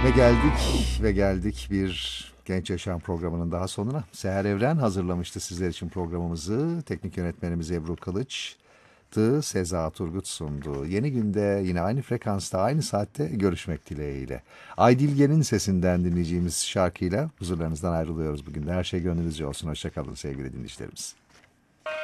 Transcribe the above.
Ve geldik bir Genç Yaşam programının daha sonuna. Seher Evren hazırlamıştı sizler için programımızı. Teknik yönetmenimiz Ebru Kılıç'tı. Seza Turgut sundu. Yeni günde yine aynı frekansta aynı saatte görüşmek dileğiyle. Aydilge'nin sesinden dinleyeceğimiz şarkıyla huzurlarınızdan ayrılıyoruz bugün de. Her şey gönlünüzce olsun. Hoşçakalın sevgili dinleyicilerimiz.